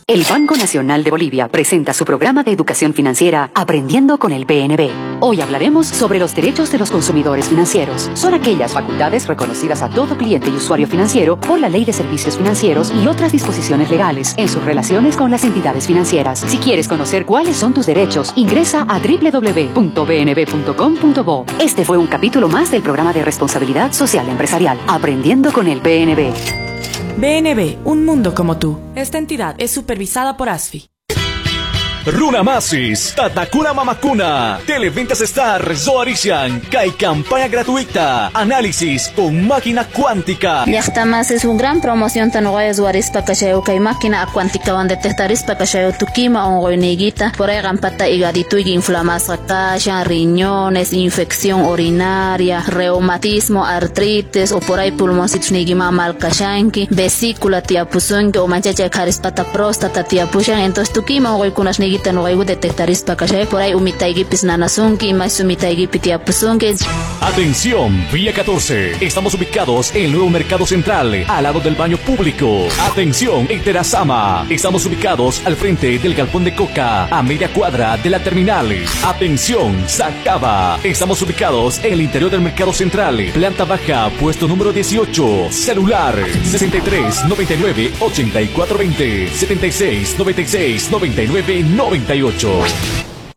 El Banco Nacional de Bolivia presenta su programa de educación financiera Aprendiendo con el BNB. Hoy hablaremos sobre los derechos de los consumidores financieros. Son aquellas facultades reconocidas a todo cliente y usuario financiero por la Ley de Servicios Financieros y otras disposiciones legales en sus relaciones con las entidades financieras. Si quieres conocer cuáles son tus derechos, ingresa a www.bnb.com.bo. Este fue un capítulo más del programa de responsabilidad social empresarial Aprendiendo con el BNB. BNB, un mundo como tú. Esta entidad es supervisada por ASFI. Runamasis, Tatakuna Mamakuna, Televentas Star, Zoarisian, Kai campaña gratuita, análisis con máquina cuántica. Llaqtamas es un gran promoción tanuaya Zoarispa Kashayou Kai máquina cuántica van detectarispa Kashayou Tukima ongoiniguita, por ahí gampata hígado y inflamación kasha, riñones, infección urinaria, reumatismo, artritis o por ahí pulmoncitos nigima mal kashanki, vesícula tiapuzunki o manchacha karispata próstata tiapushan, entonces Tukima ongoikunas nigita no hay detectarispa kashay por ahí umitaigipis nanasunki más umitaigipis tiapusunki. Atención, Vía 14. Estamos ubicados en el nuevo Mercado Central, al lado del baño público. Atención, en Terazama. Estamos ubicados al frente del galpón de Coca, a media cuadra de la terminal. Atención, Sacaba. Estamos ubicados en el interior del Mercado Central, planta baja, puesto número 18. Celular 63 99 84 20 76 96 99 98.